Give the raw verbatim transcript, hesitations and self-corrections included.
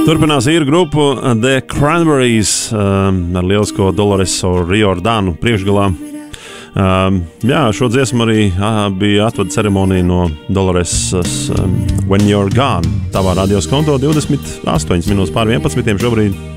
Turpinās īru grupu The Cranberries um, ar lielisko Dolores O'Riordan priekšgalā. Um, jā, šo dziesmu arī uh, bija atvada ceremonija no Dolores um, When You're Gone. Tavā radios konto divdesmit astoņas minūtes pār vienpadsmitiem šobrīd.